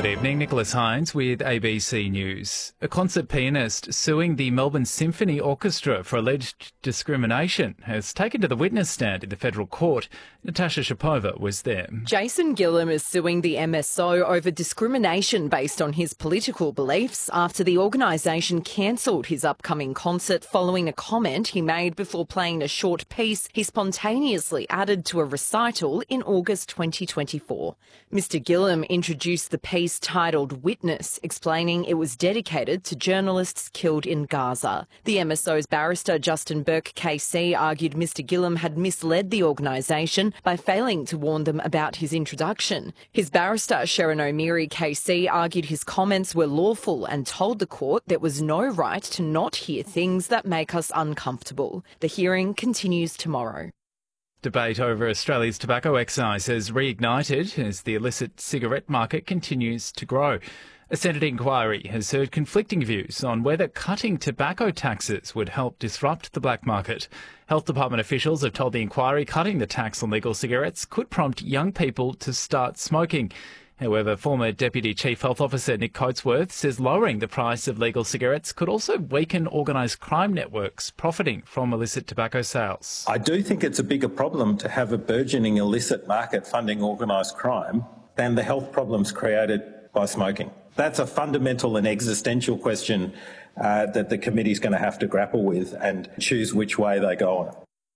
Good evening, Nicholas Hines with ABC News. A concert pianist suing the Melbourne Symphony Orchestra for alleged discrimination has taken to the witness stand in the federal court. Natasha Shapova was there. Jason Gillam is suing the MSO over discrimination based on his political beliefs after the organisation cancelled his upcoming concert following a comment he made before playing a short piece he spontaneously added to a recital in August 2024. Mr Gillam introduced the piece titled Witness, explaining it was dedicated to journalists killed in Gaza. The MSO's barrister Justin Burke KC argued Mr Gillam had misled the organisation by failing to warn them about his introduction. His barrister Sharon O'Meary KC argued his comments were lawful and told the court there was no right to not hear things that make us uncomfortable. The hearing continues tomorrow. Debate over Australia's tobacco excise has reignited as the illicit cigarette market continues to grow. A Senate inquiry has heard conflicting views on whether cutting tobacco taxes would help disrupt the black market. Health Department officials have told the inquiry cutting the tax on legal cigarettes could prompt young people to start smoking. However, former Deputy Chief Health Officer Nick Coatsworth says lowering the price of legal cigarettes could also weaken organised crime networks profiting from illicit tobacco sales. I do think it's a bigger problem to have a burgeoning illicit market funding organised crime than the health problems created by smoking. That's a fundamental and existential question that the committee is going to have to grapple with and choose which way they go on it.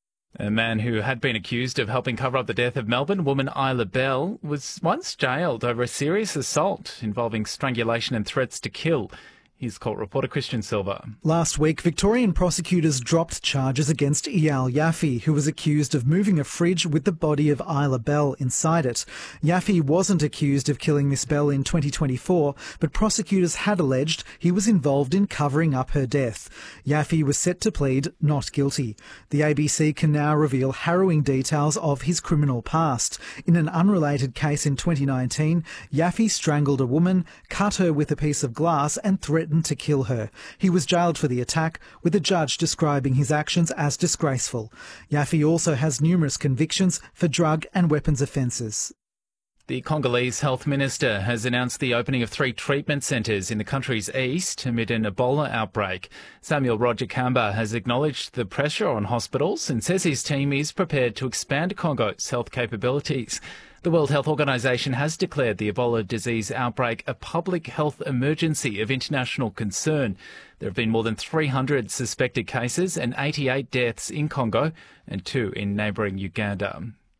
A man who had been accused of helping cover up the death of Melbourne woman Isla Bell was once jailed over a serious assault involving strangulation and threats to kill. Here's court reporter Christian Silva. Last week, Victorian prosecutors dropped charges against Eyal Yaffe, who was accused of moving a fridge with the body of Isla Bell inside it. Yaffe wasn't accused of killing Miss Bell in 2024, but prosecutors had alleged he was involved in covering up her death. Yaffe was set to plead not guilty. The ABC can now reveal harrowing details of his criminal past. In an unrelated case in 2019, Yaffe strangled a woman, cut her with a piece of glass and threatened to kill her. He was jailed for the attack, with a judge describing his actions as disgraceful. Yaffe also has numerous convictions for drug and weapons offences. The Congolese health minister has announced the opening of 3 treatment centres in the country's east amid an Ebola outbreak. Samuel Roger Kamba has acknowledged the pressure on hospitals and says his team is prepared to expand Congo's health capabilities. The World Health Organization has declared the Ebola disease outbreak a public health emergency of international concern. There have been more than 300 suspected cases and 88 deaths in Congo and 2 in neighbouring Uganda.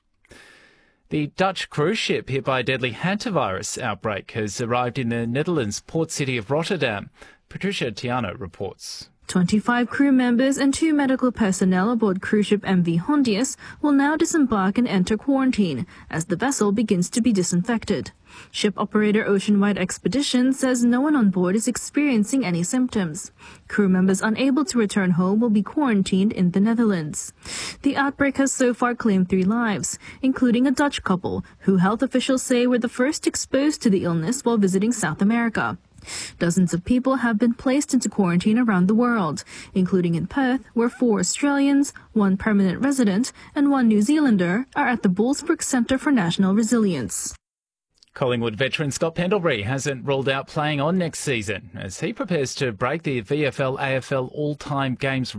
The Dutch cruise ship hit by a deadly hantavirus outbreak has arrived in the Netherlands' port city of Rotterdam. Patricia Tiano reports. 25 crew members and 2 medical personnel aboard cruise ship MV Hondius will now disembark and enter quarantine as the vessel begins to be disinfected. Ship operator Oceanwide Expedition says no one on board is experiencing any symptoms. Crew members unable to return home will be quarantined in the Netherlands. The outbreak has so far claimed 3 lives, including a Dutch couple who health officials say were the first exposed to the illness while visiting South America. Dozens of people have been placed into quarantine around the world, including in Perth, where 4 Australians, 1 permanent resident and 1 New Zealander are at the Bullsbrook Centre for National Resilience. Collingwood veteran Scott Pendlebury hasn't ruled out playing on next season as he prepares to break the VFL-AFL all-time games